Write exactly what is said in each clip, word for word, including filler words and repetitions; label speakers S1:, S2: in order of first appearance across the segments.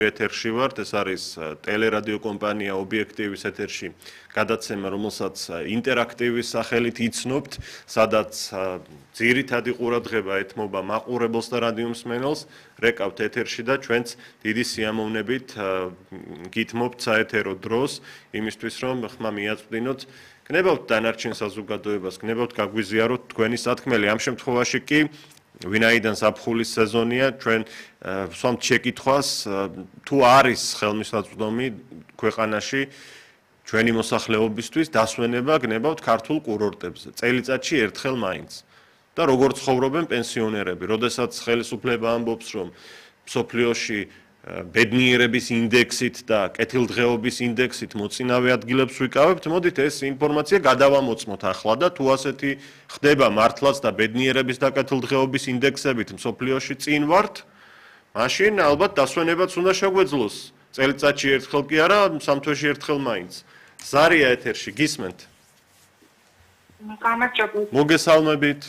S1: ეთერში ვართ, ეს არის ტელერადიო კომპანია ობიექტივის ეთერში გადაცემა, რომელსაც ინტერაქტივის სახელით იცნობთ, სადაც ძირითადი ყურადღება ეთმობა მაყურებელს და რადიომსმენელს, რეკავთ ეთერში და ჩვენც დიდი სიამოვნებით გითმობთ საეთერო დროს, იმისთვის რომ ხმა მიაწვდინოთ, გნებავთ დანარჩენ საზოგადოებას, გნებავთ გაგვიზიაროთ თქვენი სათქმელი, ამ შემთხვევაში კი ვინაიდან ზაფხულის სეზონია, ჩვენ ვსვამთ შეკითხვას, თუ არის ხელმისაწვდომი ქვეყანაში ჩვენი მოსახლეობისთვის დასვენება გნებავთ ქართულ კურორტებზე, წელიწადში ერთხელ მაინც. და როგორ ცხოვრობენ პენსიონერები, როდესაც ხელისუფლება ამბობს, რომ მსოფლიოში ბედნიერების ინდექსით და კეთილდღეობის ინდექსით მოწინავე ადგილებს ვიკავებთ, მოდით ეს ინფორმაცია გადავამოწმოთ ახლა და თუ ასეთი ხდება მართლაც და ბედნიერების და კეთილდღეობის ინდექსებით მსოფლიოში წინ ვართ, მაშინ ალბათ დასვენებაც უნდა შეგვეძლოს. წელიწადში ერთხელ კი არა, სამთვეში ერთხელ მაინც. ზარია ეთერში, გისმენთ?
S2: გამარჯობა.
S1: მოგესალმებით.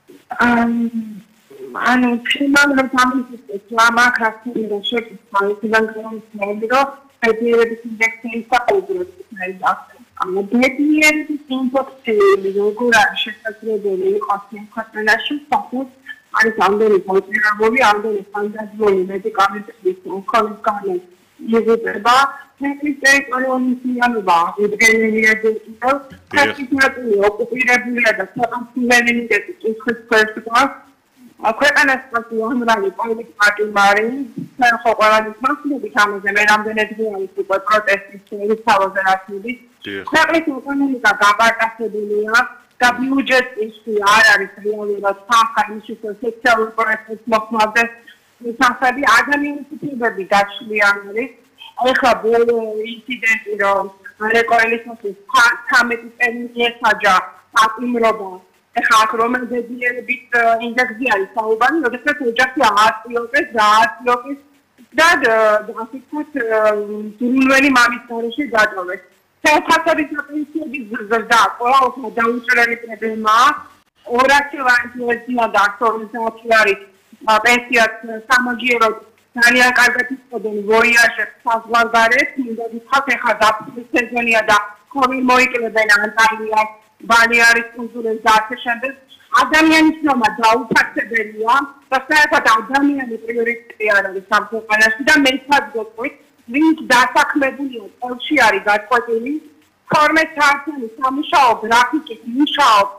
S2: ანუ ფილმამ რომ გამიწევს ლამა ქართული შეკითხვა ისიდან გამომწვევი რომ ბედნიერების ინდექსი ისაუბრებს ანუ ბედნიერების ინდექსი როგორ არის შესაძლებელი იყოს იმ ქვეყანაში საფუძ არის ამდენი მოწინავე ამდენი ფანტაზიული მედიკამენტების უქონის გამო იზრდება თეთრის ტერიტორიული სიანობა უდგენელია და პრაქტიკულად ოკუპირებულია და საკონსულენტები კითხვის ქვეშ ქვეყანას პასუხობრივი პოლიტიკა მარი, ხო ყველგან მასშტაბით ამაზე მე რამდენად გვაქვს უკვე პროტესტის შეიცვალოზე რაცები. ქვეყნის ეკონომიკა გაბარტაცებულია და ბიუჯეტი არ არის რეალურად სამხარისო სოციალური პროექტის მოხმარდა. სამხარი ადამიანის უფლებები გაშლიან არის. ეხლა ბოლო ინციდენტი რომ რეკოილისმოსის თამეტი წერილი ესაჯა აკიმრობა ეხლა რომელ ბედნიერების ინდექსი არის საუბარი, როდესაც ოჯახი ააწიოყეს, დააწიოყეს და ასე ვთქვათ, ძრუნველი მამის გარეშე დატოვეს. ფასების პენსიების ზრდა ყოველთვის დაუჭრელი პრობლემაა. ორასი ვარიანტია და აქტუალიზაცია არის პენსიას სამაგიეროდ ძალიან კარგად იწოდენ ვოიაჟებს საზღვარგარეთ, მინდა ვთქვათ, ეხლა დაფუძნის სეზონია და ხომი მოიკლებენ ანტალიას ბალეარის კუნძულებს და ასე შემდეგ. ადამიანის ნორმა დაუფასებელია და საერთოდ ადამიანი პრიორიტეტი არ არის ამ ქვეყანაში და მე ვთქვით, ვინც დასაქმებულია წელში არის გაწყვეტილი, თორმეტ საათიანი სამუშაო გრაფიკით მუშაობს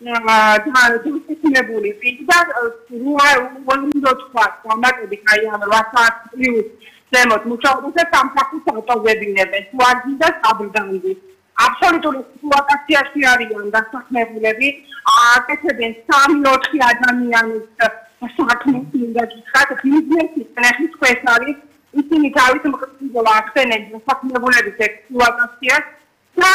S2: დამოკიდებული და უნდა თქვა, დამატებით აი ამ რვა საათს პლუს ზემოთ მუშაობს და სამსახურს ავტოვებინებენ, თუ არ გინდა საბრდამდი. აბსოლუტური სიტუაციაში არიან დასაქმებულები, აკეთებენ სამი-ოთხი ადამიანის საქმეს, მინდა გითხრათ, ბიზნესის წნეხის ქვეშ არის, ისინი თავის მყიდველა ახდენენ დასაქმებულების ექსპლუატაციას და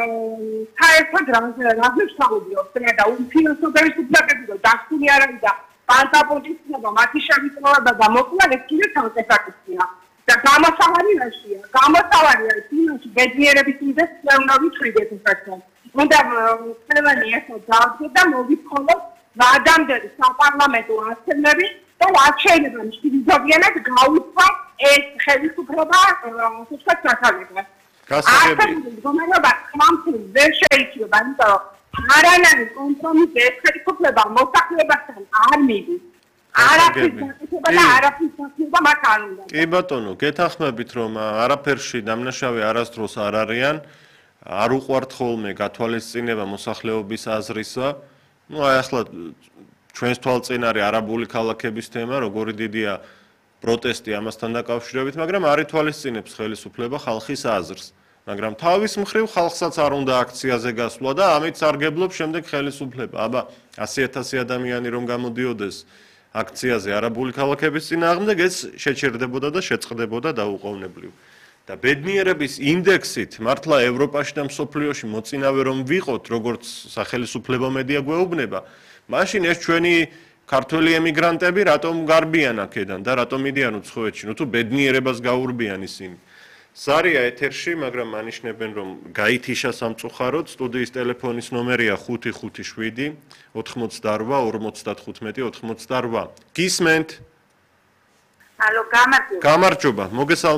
S2: საერთოდ რაზე ვსაუბრობთ და ფინანსური უფლებები და დასკვნი არ არის და პანტაპოზიცია მათი შემიძლება და მოკლა ეს კიდე თავსაკაცია. და გამოსავალი რაშია? გამოსავალი არის ფინანსი ბედნიერების ინდექსი უნდა ვიცვიდეთ უბრალოდ. უნდა ხელოვანი ახლა დავდგეთ და მოვიქოლოთ ვადამდელი საპარლამენტო ასემბლეები და რაც შეიძლება მშვიდობიანად გაუცხოთ ეს ხელისუფლება თვითონ ჩათვალებას.
S1: გასაგები.
S2: მდგომარეობა ხმამსური ვერ შეიძლება, იმიტომ რომ არანაირი კომპრომისი ეს ხელისუფლება მოსახლეობასთან არ მიდის. არაფრის გაკეთება და არაფრის გაკეთება მათ არ უნდა.
S1: კი ბატონო, გეთანხმებით რომ არაფერში დამნაშავე არასდროს არ არიან, არ უყვართ ხოლმე გათვალისწინება მოსახლეობის აზრისა. ნუ აი ახლა ჩვენს თვალწინ არის არაბული ქალაქების თემა, როგორი დიდია პროტესტი ამასთან დაკავშირებით, მაგრამ არ ითვალისწინებს ხელისუფლება ხალხის აზრს. მაგრამ თავის მხრივ ხალხსაც არ უნდა აქციაზე გასვლა და ამით სარგებლობს შემდეგ ხელისუფლება. აბა ასი ათასი ადამიანი რომ გამოდიოდეს აქციაზე არაბული ქალაქების წინააღმდეგ ეს შეჩერდებოდა და შეწყდებოდა დაუყოვნებლივ. და ბედნიერების ინდექსით მართლა ევროპაში და მსოფლიოში მოწინავე რომ ვიყოთ, როგორც სახელისუფლებო მედია გვეუბნება, მაშინ ეს ჩვენი ქართველი ემიგრანტები რატომ გარბიან აქედან და რატომ მიდიან უცხოეთში, ნუ თუ ბედნიერებას გაურბიან ისინი. ზარია ეთერში, მაგრამ ანიშნებენ რომ გაითიშა სამწუხაროდ, სტუდიის ტელეფონის ნომერია ხუთი ხუთი შვიდი ოთხმოცდარვა ორმოცდათხუთმეტი ოთხმოცდარვა. გისმენთ?
S2: ალო გამარჯობა
S1: გამარჯობა მოგესალმებით